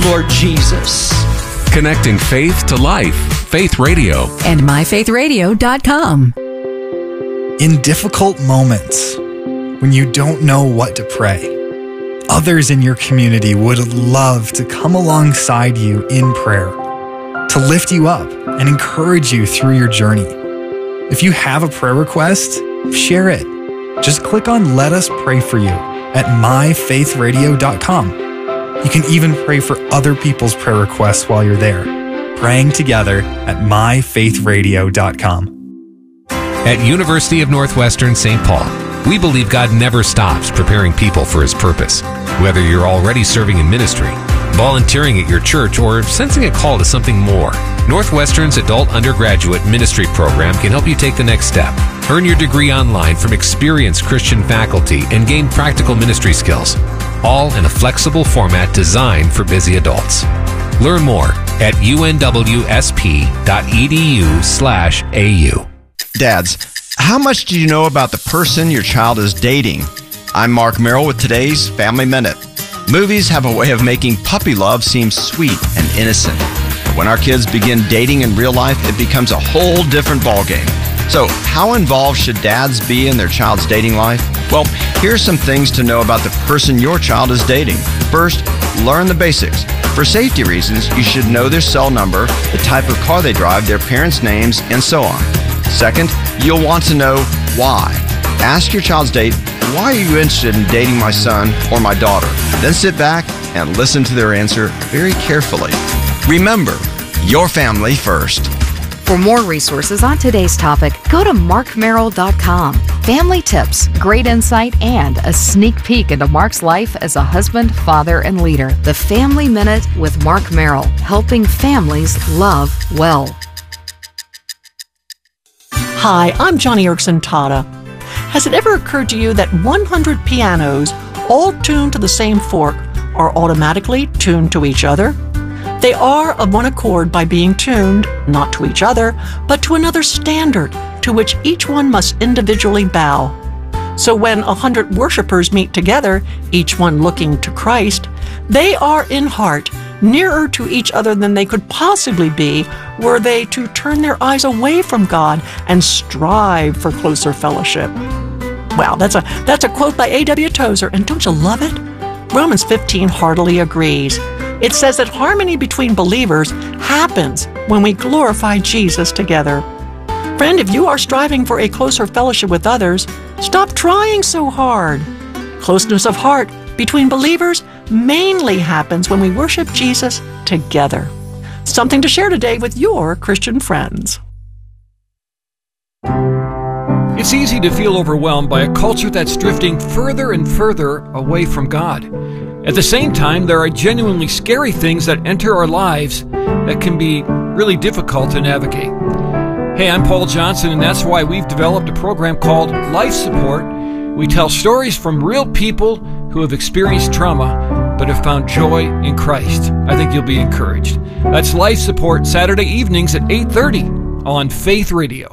Lord Jesus. Connecting faith to life. Faith Radio. And myfaithradio.com. In difficult moments, when you don't know what to pray, others in your community would love to come alongside you in prayer, to lift you up and encourage you through your journey. If you have a prayer request, share it. Just click on Let Us Pray For You at myfaithradio.com. You can even pray for other people's prayer requests while you're there, praying together at myfaithradio.com. At University of Northwestern St. Paul, we believe God never stops preparing people for His purpose. Whether you're already serving in ministry, volunteering at your church, or sensing a call to something more, Northwestern's Adult Undergraduate Ministry Program can help you take the next step. Earn your degree online from experienced Christian faculty and gain practical ministry skills, all in a flexible format designed for busy adults. Learn more at unwsp.edu/au. Dads, how much do you know about the person your child is dating? I'm Mark Merrill with today's Family Minute. Movies have a way of making puppy love seem sweet and innocent. But when our kids begin dating in real life, it becomes a whole different ballgame. So, how involved should dads be in their child's dating life? Well, here's some things to know about the person your child is dating. First, learn the basics. For safety reasons, you should know their cell number, the type of car they drive, their parents' names, and so on. Second, you'll want to know why. Ask your child's date, why are you interested in dating my son or my daughter? Then sit back and listen to their answer very carefully. Remember, your family first. For more resources on today's topic, go to markmerrill.com. Family tips, great insight, and a sneak peek into Mark's life as a husband, father, and leader. The Family Minute with Mark Merrill, helping families love well. Hi, I'm Johnny Erickson Tata. Has it ever occurred to you that 100 pianos, all tuned to the same fork, are automatically tuned to each other? They are of one accord by being tuned, not to each other, but to another standard to which each one must individually bow. So when 100 worshipers meet together, each one looking to Christ, they are in heart nearer to each other than they could possibly be were they to turn their eyes away from God and strive for closer fellowship. Wow, that's a quote by A.W. Tozer, and don't you love it? Romans 15 heartily agrees. It says that harmony between believers happens when we glorify Jesus together. Friend, if you are striving for a closer fellowship with others, stop trying so hard. Closeness of heart between believers mainly happens when we worship Jesus together. Something to share today with your Christian friends. It's easy to feel overwhelmed by a culture that's drifting further and further away from God. At the same time, there are genuinely scary things that enter our lives that can be really difficult to navigate. Hey, I'm Paul Johnson, and that's why we've developed a program called Life Support. We tell stories from real people who have experienced trauma but have found joy in Christ. I think you'll be encouraged. That's Life Support, Saturday evenings at 8:30 on Faith Radio.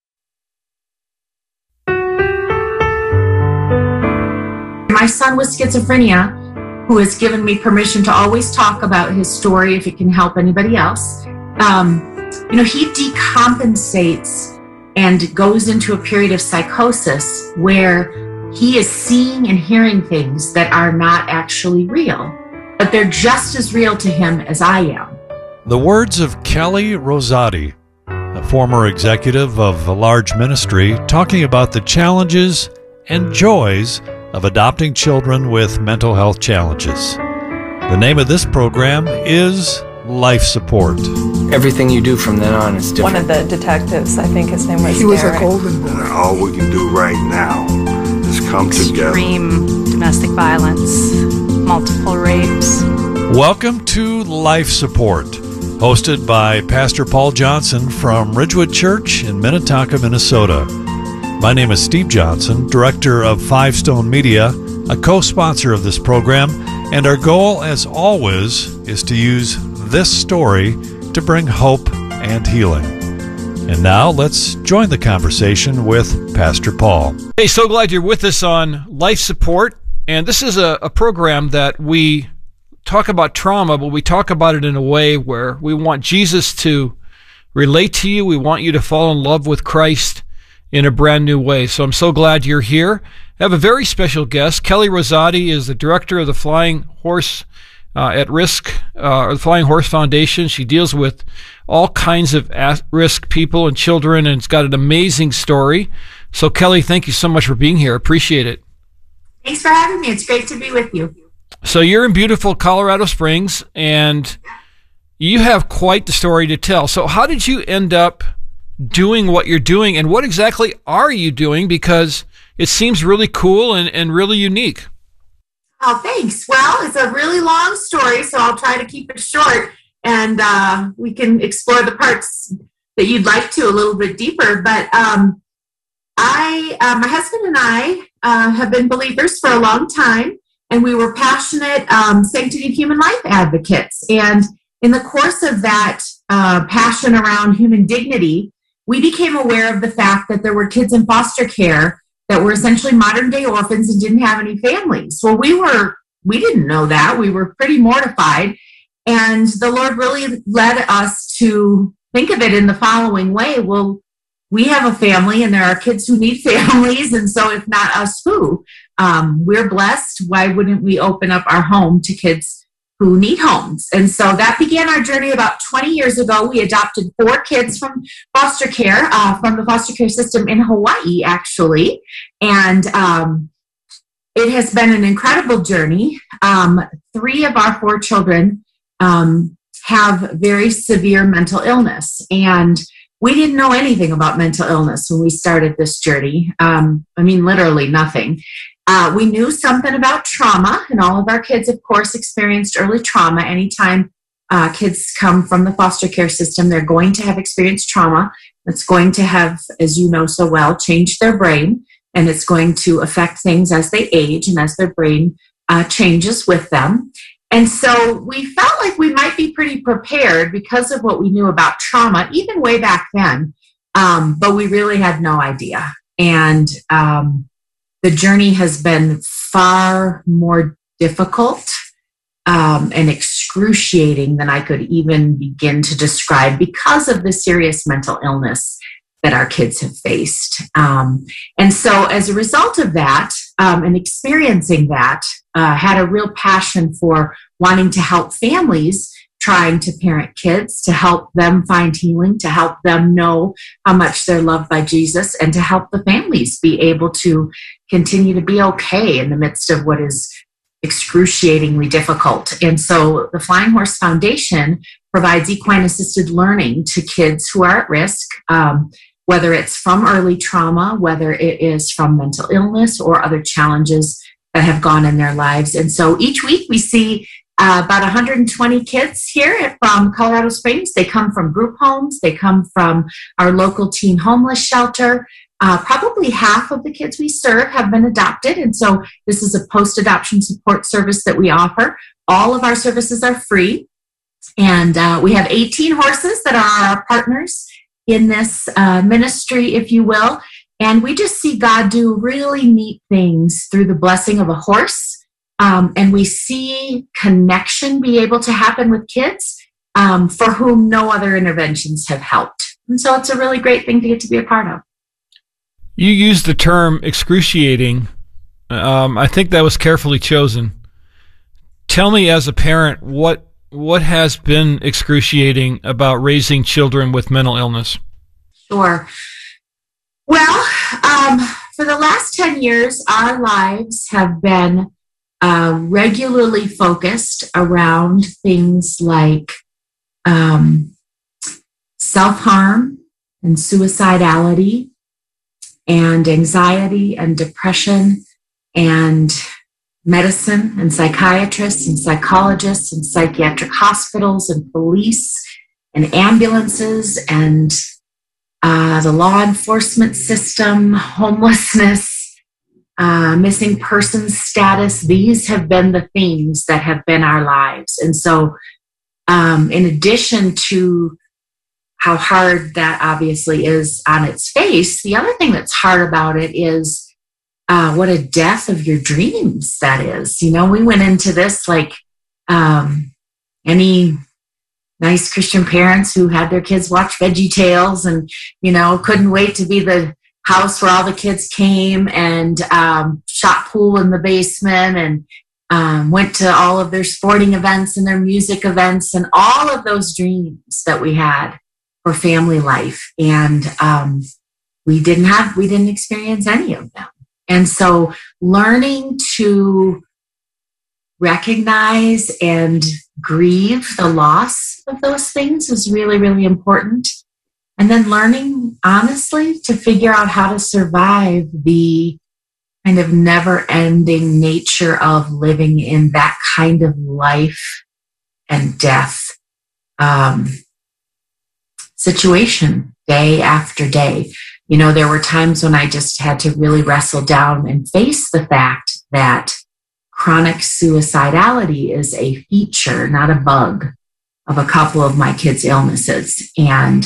My son with schizophrenia, who has given me permission to always talk about his story if it can help anybody else. He decompensates and goes into a period of psychosis where he is seeing and hearing things that are not actually real, but they're just as real to him as I am. The words of Kelly Rosati, a former executive of a large ministry, talking about the challenges and joys of adopting children with mental health challenges. The name of this program is Life Support. Everything you do from then on is different. One of the detectives, I think his name was He was Derek. a golden boy. All we can do right now is come together. Extreme domestic violence, multiple rapes. Welcome to Life Support, hosted by Pastor Paul Johnson from Ridgewood Church in Minnetonka, Minnesota. My name is Steve Johnson, director of Five Stone Media, a co-sponsor of this program, and our goal, as always, is to use this story to bring hope and healing. And now, let's join the conversation with Pastor Paul. Hey, so glad you're with us on Life Support, and this is a program that we talk about trauma, but we talk about it in a way where we want Jesus to relate to you. We want you to fall in love with Christ in a brand new way. So I'm so glad you're here. I have a very special guest. Kelly Rosati is the director of the Flying Horse at Risk, or the Flying Horse Foundation. She deals with all kinds of at-risk people and children, and it's got an amazing story. So Kelly, thank you so much for being here. Appreciate it. Thanks for having me. It's great to be with you. So you're in beautiful Colorado Springs, and you have quite the story to tell. So how did you end up doing what you're doing, and what exactly are you doing? Because it seems really cool and really unique. Oh, thanks. Well, it's a really long story, so I'll try to keep it short, and we can explore the parts that you'd like to a little bit deeper. But my husband and I have been believers for a long time, and we were passionate sanctity of human life advocates. And in the course of that passion around human dignity, we became aware of the fact that there were kids in foster care that were essentially modern-day orphans and didn't have any families. Well, we didn't know that. We were pretty mortified. And the Lord really led us to think of it in the following way. Well, we have a family, and there are kids who need families, and so if not us, who? We're blessed. Why wouldn't we open up our home to kids who need homes? And so that began our journey about 20 years ago. We adopted 4 kids from foster care, from the foster care system in Hawaii, actually. And it has been an incredible journey. 3 of our 4 children have very severe mental illness. And we didn't know anything about mental illness when we started this journey. Literally nothing. We knew something about trauma, and all of our kids, of course, experienced early trauma. Anytime kids come from the foster care system, they're going to have experienced trauma. It's going to have, as you know so well, changed their brain, and it's going to affect things as they age and as their brain changes with them. And so we felt like we might be pretty prepared because of what we knew about trauma, even way back then, but we really had no idea. And the journey has been far more difficult and excruciating than I could even begin to describe because of the serious mental illness that our kids have faced. And so as a result of that and experiencing that, had a real passion for wanting to help families trying to parent kids, to help them find healing, to help them know how much they're loved by Jesus, and to help the families be able to continue to be okay in the midst of what is excruciatingly difficult. And so the Flying Horse Foundation provides equine-assisted learning to kids who are at risk, whether it's from early trauma, whether it is from mental illness or other challenges that have gone in their lives. And so each week we see about 120 kids here from Colorado Springs. They come from group homes. They come from our local teen homeless shelter. Probably half of the kids we serve have been adopted. And so this is a post-adoption support service that we offer. All of our services are free. And we have 18 horses that are our partners in this ministry, if you will. And we just see God do really neat things through the blessing of a horse. And we see connection be able to happen with kids for whom no other interventions have helped. And so it's a really great thing to get to be a part of. You used the term excruciating. I think that was carefully chosen. Tell me, as a parent, what has been excruciating about raising children with mental illness? Sure. Well, for the last 10 years, our lives have been regularly focused around things like self-harm and suicidality and anxiety and depression and medicine and psychiatrists and psychologists and psychiatric hospitals and police and ambulances and the law enforcement system, homelessness, missing persons status. These have been the themes that have been our lives. And so in addition to how hard that obviously is on its face, the other thing that's hard about it is what a death of your dreams that is. You know, we went into this like Any nice Christian parents who had their kids watch Veggie Tales and, couldn't wait to be the house where all the kids came and shot pool in the basement and went to all of their sporting events and their music events and all of those dreams that we had for family life. And we didn't experience any of them. And so learning to recognize and grieve the loss of those things is really, really important. And then learning, honestly, to figure out how to survive the kind of never-ending nature of living in that kind of life and death situation day after day. There were times when I just had to really wrestle down and face the fact that chronic suicidality is a feature, not a bug, of a couple of my kids' illnesses. And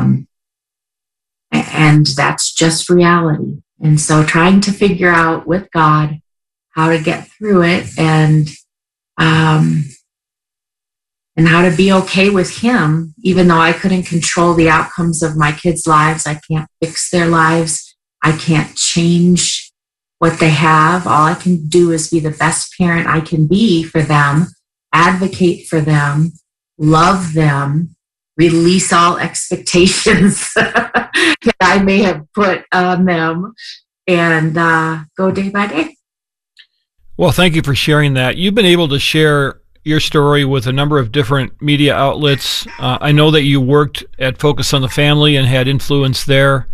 that's just reality. And so trying to figure out with God how to get through it and how to be okay with Him, even though I couldn't control the outcomes of my kids' lives. I can't fix their lives. I can't change what they have. All I can do is be the best parent I can be for them, advocate for them, love them, release all expectations that I may have put on them, and go day by day. Well, thank you for sharing that. You've been able to share your story with a number of different media outlets. I know that you worked at Focus on the Family and had influence there.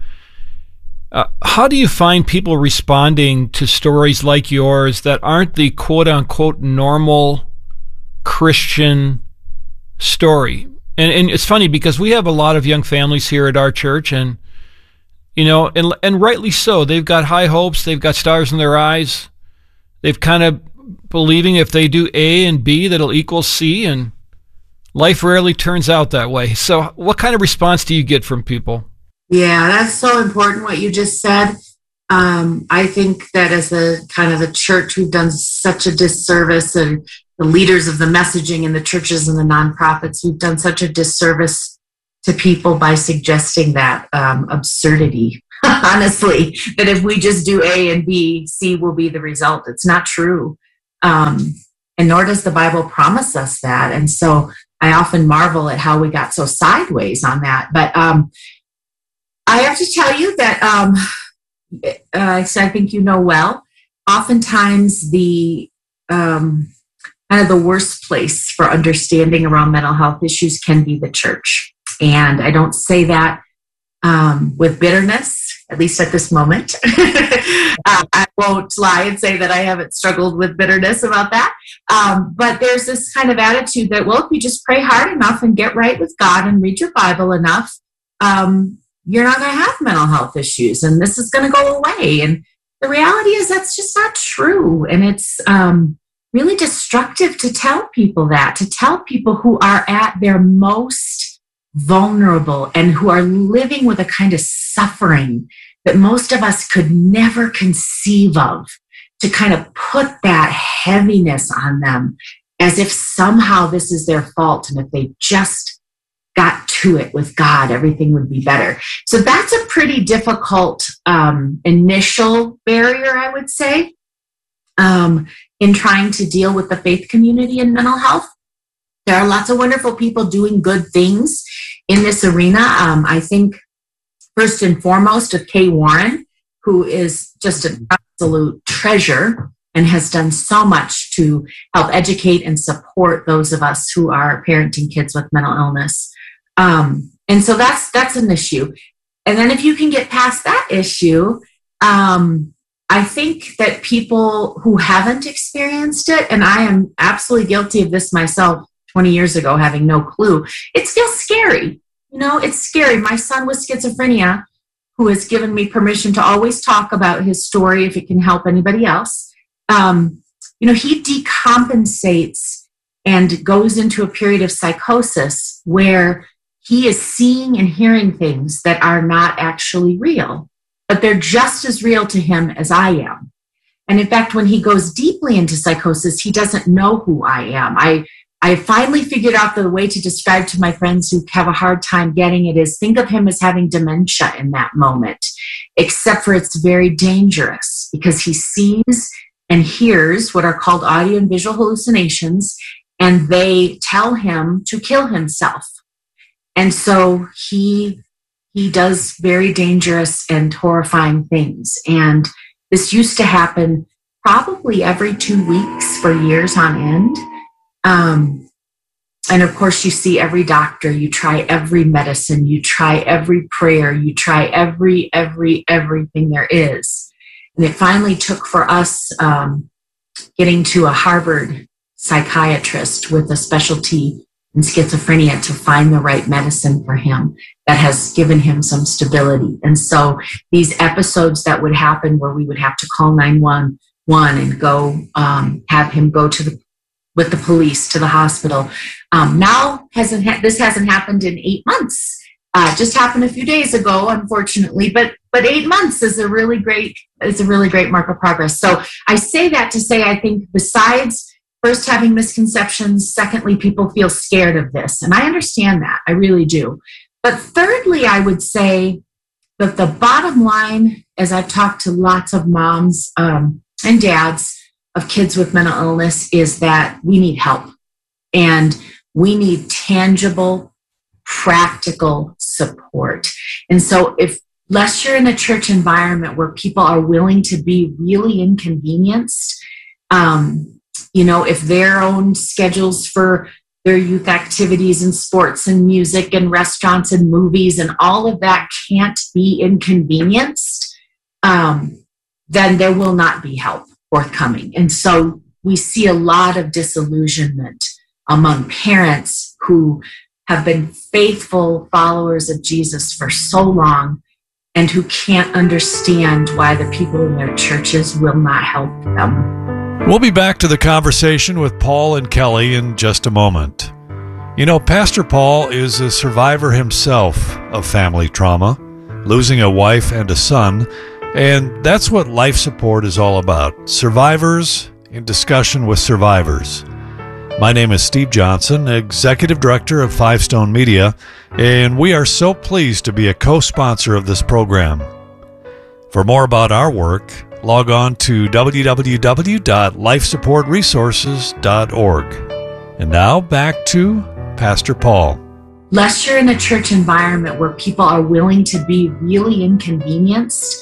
How do you find people responding to stories like yours that aren't the quote-unquote normal Christian story? And it's funny because we have a lot of young families here at our church, and and rightly so. They've got high hopes. They've got stars in their eyes. They've kind of believing if they do A and B, that'll equal C, and life rarely turns out that way. So what kind of response do you get from people? Yeah, that's so important what you just said. I think that as a kind of a church, we've done such a disservice, and the leaders of the messaging in the churches and the nonprofits, we've done such a disservice to people by suggesting that absurdity, honestly, that if we just do A and B, C will be the result. It's not true. And nor does the Bible promise us that. And so I often marvel at how we got so sideways on that. But I have to tell you that I think well, oftentimes the kind of the worst place for understanding around mental health issues can be the church. And I don't say that with bitterness, at least at this moment. I won't lie and say that I haven't struggled with bitterness about that. But there's this kind of attitude that, well, if you just pray hard enough and get right with God and read your Bible enough, you're not going to have mental health issues and this is going to go away. And the reality is that's just not true. And it's really destructive to tell people that, to tell people who are at their most vulnerable and who are living with a kind of suffering that most of us could never conceive of, to kind of put that heaviness on them as if somehow this is their fault. And if they just got to it with God, everything would be better. So that's a pretty difficult initial barrier, I would say, in trying to deal with the faith community in mental health. There are lots of wonderful people doing good things in this arena. I think first and foremost of Kay Warren, who is just an absolute treasure and has done so much to help educate and support those of us who are parenting kids with mental illness. And so that's an issue. And then if you can get past that issue, I think that people who haven't experienced it, and I am absolutely guilty of this myself 20 years ago, having no clue, it feels scary. It's scary. My son with schizophrenia, who has given me permission to always talk about his story if it can help anybody else, he decompensates and goes into a period of psychosis where he is seeing and hearing things that are not actually real, but they're just as real to him as I am. And in fact, when he goes deeply into psychosis, he doesn't know who I am. I I finally figured out the way to describe to my friends who have a hard time getting it is think of him as having dementia in that moment, except for it's very dangerous because he sees and hears what are called audio and visual hallucinations, and they tell him to kill himself. And so he does very dangerous and horrifying things. And this used to happen probably every 2 weeks for years on end. And of course, you see every doctor, you try every medicine, you try every prayer, you try everything there is. And it finally took for us getting to a Harvard psychiatrist with a specialty in schizophrenia to find the right medicine for him that has given him some stability. And so these episodes that would happen where we would have to call 911 and go have him go with the police to the hospital. Now this hasn't happened in 8 months. Just happened a few days ago, unfortunately, but 8 months is a really great mark of progress. So I say that to say, I think besides first having misconceptions, secondly, people feel scared of this. And I understand that, I really do. But thirdly, I would say that the bottom line, as I've talked to lots of moms and dads of kids with mental illness, is that we need help. And we need tangible, practical support. And so unless you're in a church environment where people are willing to be really inconvenienced, if their own schedules for their youth activities and sports and music and restaurants and movies and all of that can't be inconvenienced, then there will not be help forthcoming. And so we see a lot of disillusionment among parents who have been faithful followers of Jesus for so long and who can't understand why the people in their churches will not help them. We'll be back to the conversation with Paul and Kelly in just a moment. You know, Pastor Paul is a survivor himself of family trauma, losing a wife and a son, and that's what Life Support is all about, survivors in discussion with survivors. My name is Steve Johnson, Executive Director of Five Stone Media, and we are so pleased to be a co-sponsor of this program. For more about our work, log on to www.lifesupportresources.org. And now back to Pastor Paul. Unless you're in a church environment where people are willing to be really inconvenienced,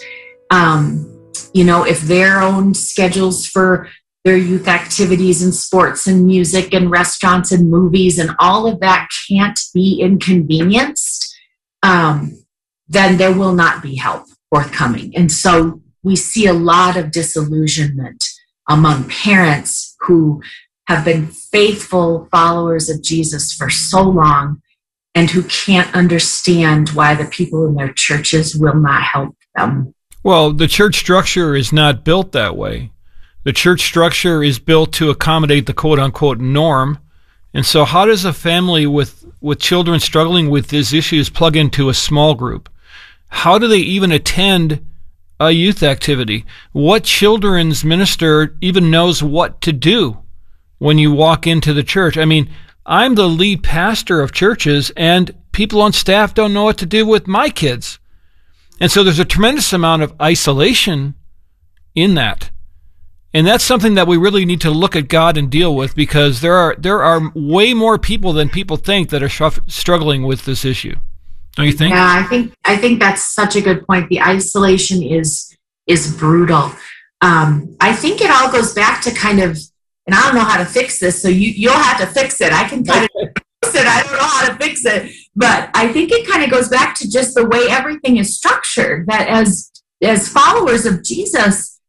if their own schedules for their youth activities and sports and music and restaurants and movies and all of that can't be inconvenienced, then there will not be help forthcoming. And so we see a lot of disillusionment among parents who have been faithful followers of Jesus for so long and who can't understand why the people in their churches will not help them. Well, the church structure is not built that way. The church structure is built to accommodate the quote-unquote norm. And so how does a family with children struggling with these issues plug into a small group? How do they even attend a youth activity? What children's minister even knows what to do when you walk into the church? I mean, I'm the lead pastor of churches, and people on staff don't know what to do with my kids. And so there's a tremendous amount of isolation in that. And that's something that we really need to look at God and deal with, because there are way more people than people think that are struggling with this issue. Don't you think? Yeah, I think that's such a good point. The isolation is brutal. I think it all goes back to kind of, and I don't know how to fix this, so you'll have to fix it. I can kind of fix it. I don't know how to fix it, but I think it kind of goes back to just the way everything is structured. That as followers of Jesus,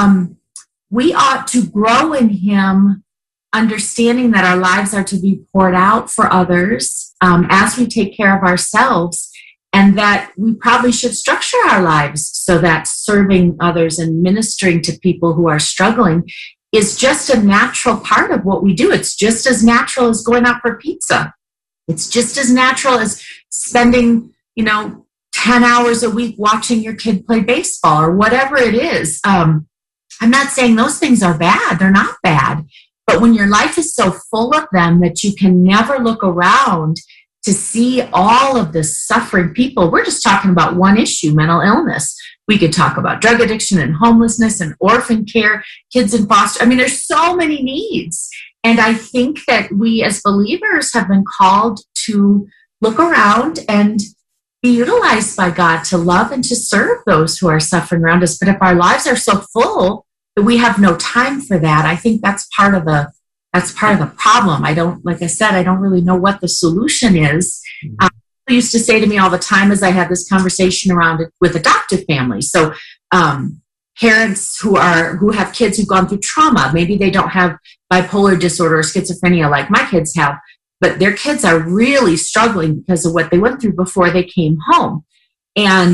we ought to grow in Him, understanding that our lives are to be poured out for others as we take care of ourselves, and that we probably should structure our lives so that serving others and ministering to people who are struggling is just a natural part of what we do. It's just as natural as going out for pizza. It's just as natural as spending, 10 hours a week watching your kid play baseball or whatever it is. I'm not saying those things are bad. They're not bad. But when your life is so full of them that you can never look around to see all of the suffering people, we're just talking about one issue, mental illness. We could talk about drug addiction and homelessness and orphan care, kids in foster. I mean, there's so many needs. And I think that we as believers have been called to look around and be utilized by God to love and to serve those who are suffering around us. But if our lives are so full that we have no time for that, I think that's part of the problem. Like I said, I don't really know what the solution is. People used to say to me all the time as I had this conversation around it with adoptive families. So parents who have kids who've gone through trauma, maybe they don't have bipolar disorder or schizophrenia like my kids have, but their kids are really struggling because of what they went through before they came home. And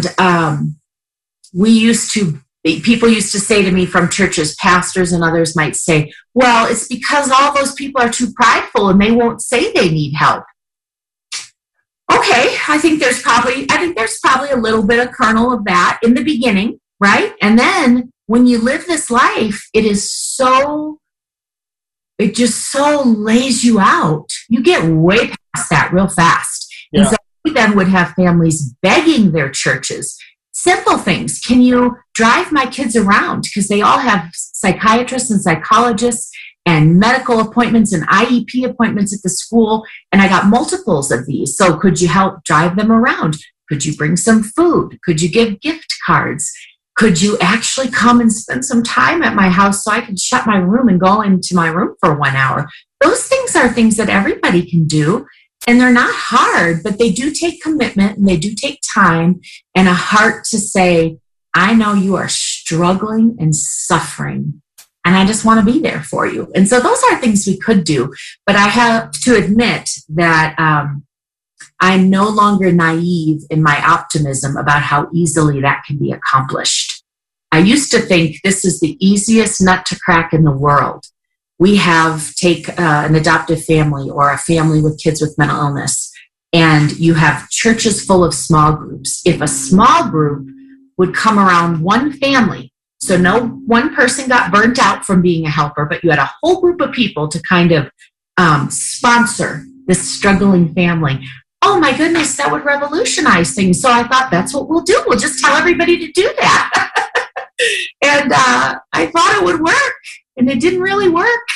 people used to say to me from churches, pastors and others might say, well, it's because all those people are too prideful and they won't say they need help. Okay, I think there's probably a little bit of kernel of that in the beginning, right? And then when you live this life, it just so lays you out. You get way past that real fast. Yeah. And so we then would have families begging their churches, simple things. Can you drive my kids around? Because they all have psychiatrists and psychologists and medical appointments and IEP appointments at the school. And I got multiples of these. So could you help drive them around? Could you bring some food? Could you give gift cards? Could you actually come and spend some time at my house so I can shut my room and go into my room for 1 hour? Those things are things that everybody can do. And they're not hard, but they do take commitment and they do take time and a heart to say, I know you are struggling and suffering, and I just want to be there for you. And so those are things we could do. But I have to admit that I'm no longer naive in my optimism about how easily that can be accomplished. I used to think this is the easiest nut to crack in the world. We take an adoptive family or a family with kids with mental illness, and you have churches full of small groups. If a small group would come around one family, so no one person got burnt out from being a helper, but you had a whole group of people to kind of sponsor this struggling family. Oh my goodness, that would revolutionize things. So I thought that's what we'll do. We'll just tell everybody to do that. And I thought it would work, and it didn't really work.